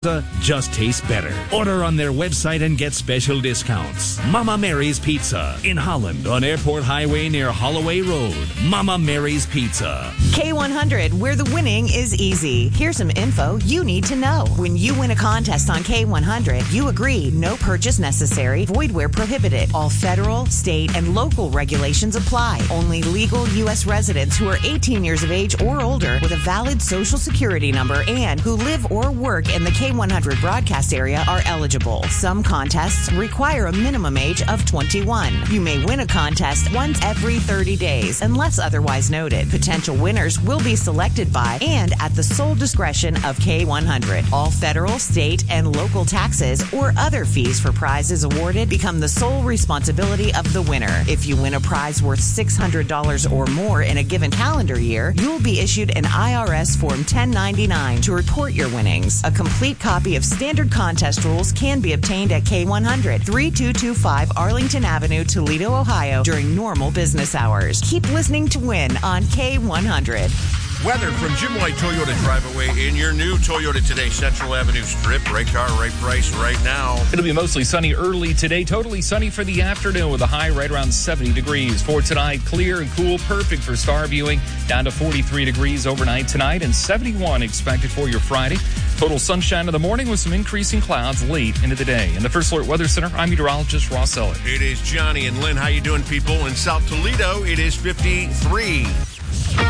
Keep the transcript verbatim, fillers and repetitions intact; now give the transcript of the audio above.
just tastes better. Order on their website and get special discounts. Mama Mary's Pizza in Holland on Airport Highway near Holloway Road. Mama Mary's Pizza. K one hundred, where the winning is easy. Here's some info you need to know. When you win a contest on K one hundred, you agree no purchase necessary, void where prohibited. All federal, state, and local regulations apply. Only legal U S residents who are eighteen years of age or older with a valid social security number and who live or work in the K one hundred broadcast area are eligible. Some contests require a minimum age of twenty-one. You may win a contest once every thirty days, unless otherwise noted. Potential winners will be selected by and at the sole discretion of K one hundred. All federal, state, and local taxes or other fees for prizes awarded become the sole responsibility of the winner. If you win a prize worth six hundred dollars or more in a given calendar year, you'll be issued an I R S Form ten ninety-nine to report your winnings. A complete copy of standard contest rules can be obtained at K one hundred, thirty-two twenty-five Arlington Avenue, Toledo, Ohio during normal business hours. Keep listening to win on K one hundred. Weather from Jim White Toyota Drive Away in your new Toyota Today Central Avenue Strip. Right car, right price, right now. It'll be mostly sunny early today. Totally sunny for the afternoon with a high right around seventy degrees. For tonight, clear and cool, perfect for star viewing. Down to forty-three degrees overnight tonight and seventy-one expected for your Friday. Total sunshine in the morning with some increasing clouds late into the day. In the First Alert Weather Center, I'm meteorologist Ross Elliott. It is Johnny and Lynn. How you doing, people? In South Toledo, it is fifty-three.